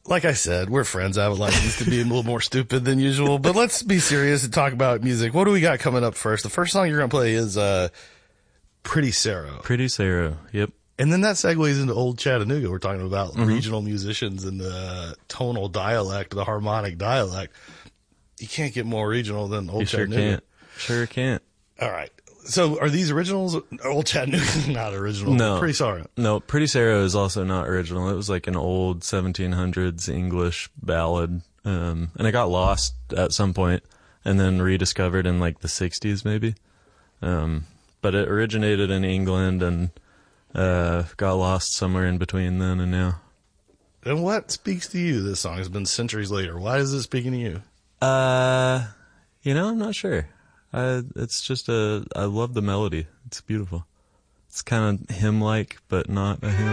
Like I said, we're friends. I would like these to be a little more stupid than usual, but let's be serious and talk about music. What do we got coming up first? The first song you're going to play is Pretty Sarah. Pretty Sarah, yep. And then that segues into Old Chattanooga. We're talking about regional musicians and the tonal dialect, the harmonic dialect. You can't get more regional than Old Chattanooga. Sure can't. All right. So are these originals? Old Chattanooga not original. No. Pretty Sarah. No, Pretty Sarah is also not original. It was like an old 1700s English ballad. And it got lost at some point and then rediscovered in like the 60s maybe. But it originated in England and got lost somewhere in between then and now. And what speaks to you? This song has been centuries later. Why is it speaking to you? I'm not sure. It's just I love the melody. It's beautiful. It's kind of hymn-like, but not a hymn.